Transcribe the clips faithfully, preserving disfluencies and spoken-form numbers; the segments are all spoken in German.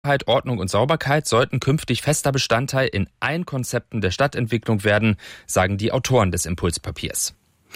Sicherheit, Ordnung und Sauberkeit sollten künftig fester Bestandteil in allen Konzepten der Stadtentwicklung werden, sagen die Autoren des Impulspapiers.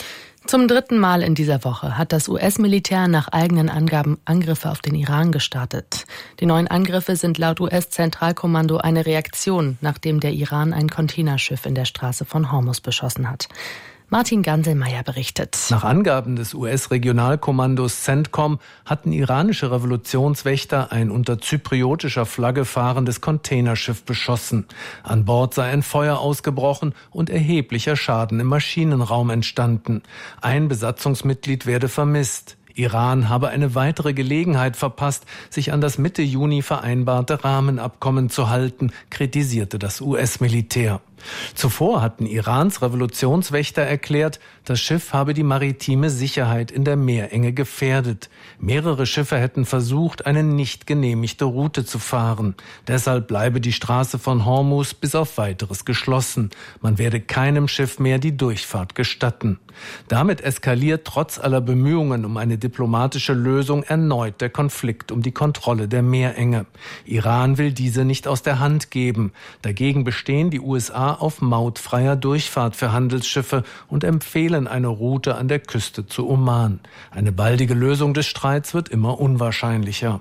Zum dritten Mal in dieser Woche hat das U S-Militär nach eigenen Angaben Angriffe auf den Iran gestartet. Die neuen Angriffe sind laut U S-Zentralkommando eine Reaktion, nachdem der Iran ein Containerschiff in der Straße von Hormuz beschossen hat. Martin Ganselmeier berichtet. Nach Angaben des U S-Regionalkommandos CENTCOM hatten iranische Revolutionswächter ein unter zypriotischer Flagge fahrendes Containerschiff beschossen. An Bord sei ein Feuer ausgebrochen und erheblicher Schaden im Maschinenraum entstanden. Ein Besatzungsmitglied werde vermisst. Iran habe eine weitere Gelegenheit verpasst, sich an das Mitte Juni vereinbarte Rahmenabkommen zu halten, kritisierte das U S-Militär. Zuvor hatten Irans Revolutionswächter erklärt, das Schiff habe die maritime Sicherheit in der Meerenge gefährdet. Mehrere Schiffe hätten versucht, eine nicht genehmigte Route zu fahren. Deshalb bleibe die Straße von Hormuz bis auf Weiteres geschlossen. Man werde keinem Schiff mehr die Durchfahrt gestatten. Damit eskaliert trotz aller Bemühungen um eine diplomatische Lösung erneut der Konflikt um die Kontrolle der Meerenge. Iran will diese nicht aus der Hand geben. Dagegen bestehen die U S A auf mautfreier Durchfahrt für Handelsschiffe und empfehlen eine Route an der Küste zu Oman. Eine baldige Lösung des Streits wird immer unwahrscheinlicher.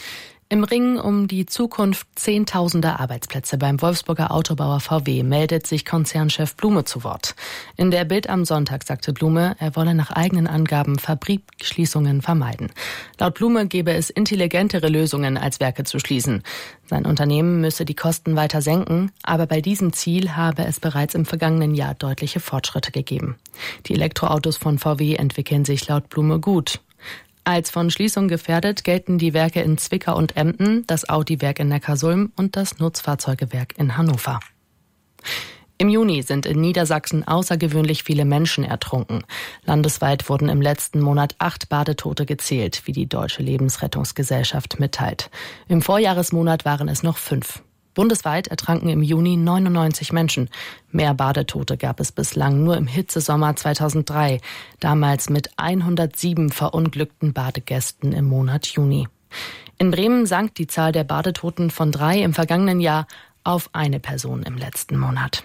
Im Ringen um die Zukunft zehntausender Arbeitsplätze beim Wolfsburger Autobauer V W meldet sich Konzernchef Blume zu Wort. In der Bild am Sonntag sagte Blume, er wolle nach eigenen Angaben Fabrikschließungen vermeiden. Laut Blume gäbe es intelligentere Lösungen, als Werke zu schließen. Sein Unternehmen müsse die Kosten weiter senken, aber bei diesem Ziel habe es bereits im vergangenen Jahr deutliche Fortschritte gegeben. Die Elektroautos von V W entwickeln sich laut Blume gut. Als von Schließung gefährdet gelten die Werke in Zwickau und Emden, das Audi-Werk in Neckarsulm und das Nutzfahrzeugewerk in Hannover. Im Juni sind in Niedersachsen außergewöhnlich viele Menschen ertrunken. Landesweit wurden im letzten Monat acht Badetote gezählt, wie die Deutsche Lebensrettungsgesellschaft mitteilt. Im Vorjahresmonat waren es noch fünf. Bundesweit ertranken im Juni neunundneunzig Menschen. Mehr Badetote gab es bislang nur im Hitzesommer zweitausenddrei, damals mit hundertsieben verunglückten Badegästen im Monat Juni. In Bremen sank die Zahl der Badetoten von drei im vergangenen Jahr auf eine Person im letzten Monat.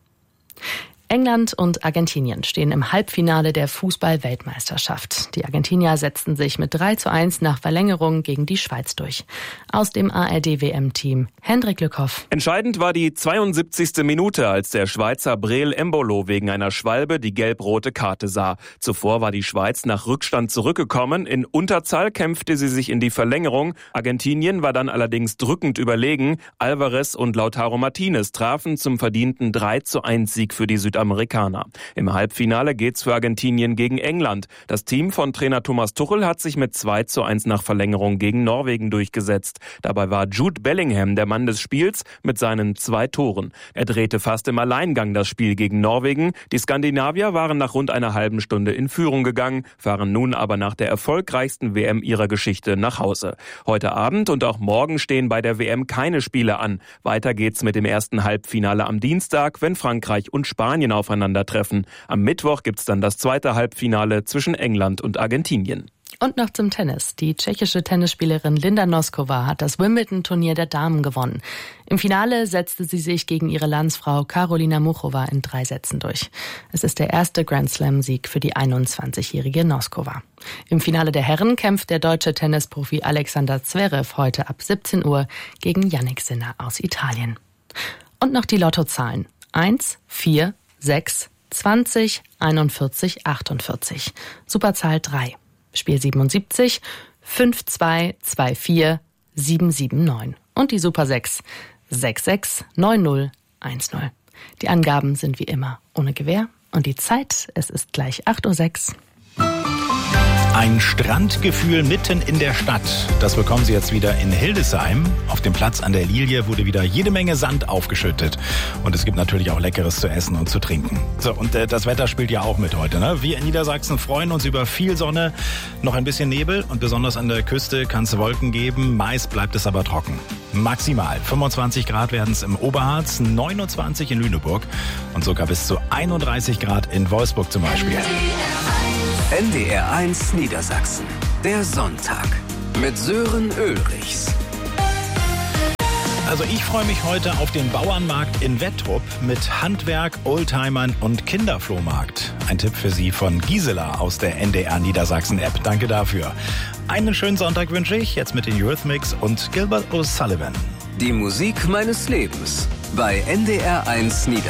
England und Argentinien stehen im Halbfinale der Fußball-Weltmeisterschaft. Die Argentinier setzten sich mit drei zu eins nach Verlängerung gegen die Schweiz durch. Aus dem A R D W M-Team Hendrik Lückhoff. Entscheidend war die zweiundsiebzigste Minute, als der Schweizer Breel Embolo wegen einer Schwalbe die gelb-rote Karte sah. Zuvor war die Schweiz nach Rückstand zurückgekommen. In Unterzahl kämpfte sie sich in die Verlängerung. Argentinien war dann allerdings drückend überlegen. Alvarez und Lautaro Martinez trafen zum verdienten drei zu eins Sieg für die Südamerikaner. Amerikaner. Im Halbfinale geht's für Argentinien gegen England. Das Team von Trainer Thomas Tuchel hat sich mit zwei zu eins nach Verlängerung gegen Norwegen durchgesetzt. Dabei war Jude Bellingham der Mann des Spiels mit seinen zwei Toren. Er drehte fast im Alleingang das Spiel gegen Norwegen. Die Skandinavier waren nach rund einer halben Stunde in Führung gegangen, fahren nun aber nach der erfolgreichsten W M ihrer Geschichte nach Hause. Heute Abend und auch morgen stehen bei der W M keine Spiele an. Weiter geht's mit dem ersten Halbfinale am Dienstag, wenn Frankreich und Spanien aufeinandertreffen. Am Mittwoch gibt's dann das zweite Halbfinale zwischen England und Argentinien. Und noch zum Tennis. Die tschechische Tennisspielerin Linda Noskova hat das Wimbledon-Turnier der Damen gewonnen. Im Finale setzte sie sich gegen ihre Landsfrau Karolina Muchova in drei Sätzen durch. Es ist der erste Grand-Slam-Sieg für die einundzwanzigjährige Noskova. Im Finale der Herren kämpft der deutsche Tennisprofi Alexander Zverev heute ab siebzehn Uhr gegen Jannik Sinner aus Italien. Und noch die Lottozahlen. eins, vier, sechs, zwanzig, einundvierzig, achtundvierzig. Superzahl drei. Spiel siebenundsiebzig, fünf zwei zwei vier sieben sieben neun. Und die Super sechs, sechs sechs neun null eins null. Die Angaben sind wie immer ohne Gewähr. Und die Zeit, es ist gleich acht Uhr sechs. Ein Strandgefühl mitten in der Stadt. Das bekommen Sie jetzt wieder in Hildesheim. Auf dem Platz an der Lilie wurde wieder jede Menge Sand aufgeschüttet. Und es gibt natürlich auch Leckeres zu essen und zu trinken. So, und äh, das Wetter spielt ja auch mit heute, ne? Wir in Niedersachsen freuen uns über viel Sonne, noch ein bisschen Nebel und besonders an der Küste kann es Wolken geben. Meist bleibt es aber trocken. Maximal fünfundzwanzig Grad werden es im Oberharz, neunundzwanzig in Lüneburg und sogar bis zu einunddreißig Grad in Wolfsburg zum Beispiel. N D R eins Niedersachsen. Der Sonntag mit Sören Ulrichs. Also ich freue mich heute auf den Bauernmarkt in Wettrup mit Handwerk, Oldtimern und Kinderflohmarkt. Ein Tipp für Sie von Gisela aus der N D R Niedersachsen-App. Danke dafür. Einen schönen Sonntag wünsche ich, jetzt mit den Eurythmics und Gilbert O'Sullivan. Die Musik meines Lebens bei N D R eins Niedersachsen.